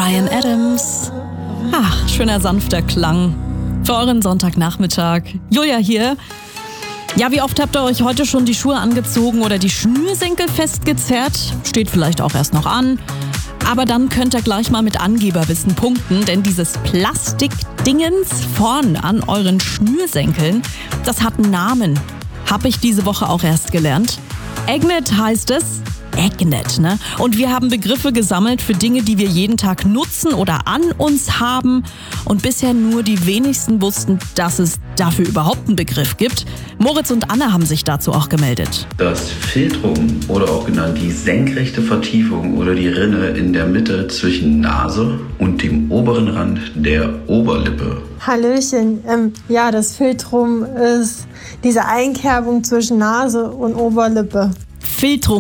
Bryan Adams. Ach, schöner sanfter Klang für euren Sonntagnachmittag. Julia hier. Ja, wie oft habt ihr euch heute schon die Schuhe angezogen oder die Schnürsenkel festgezerrt? Steht vielleicht auch erst noch an. Aber dann könnt ihr gleich mal mit Angeberwissen punkten, denn dieses Plastikdingens vorn an euren Schnürsenkeln, das hat einen Namen. Hab ich diese Woche auch erst gelernt. Agnet heißt es. Agnet, ne? Und wir haben Begriffe gesammelt für Dinge, die wir jeden Tag nutzen oder an uns haben. Und bisher nur die wenigsten wussten, dass es dafür überhaupt einen Begriff gibt. Moritz und Anne haben sich dazu auch gemeldet. Das Philtrum oder auch genannt die senkrechte Vertiefung oder die Rinne in der Mitte zwischen Nase und dem oberen Rand der Oberlippe. Hallöchen. Das Philtrum ist diese Einkerbung zwischen Nase und Oberlippe. Philtrum